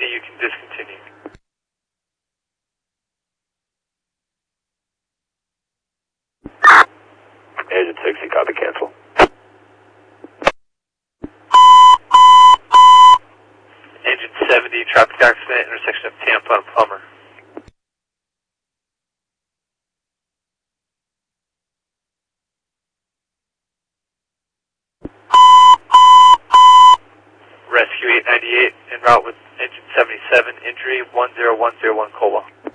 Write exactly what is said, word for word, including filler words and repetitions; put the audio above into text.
you can discontinue. Engine sixty, copy, cancel. Engine seventy, traffic accident, intersection of Tampa and Plummer. Rescue eight ninety-eight en route with engine seventy-seven, injury one zero one zero one Colwell.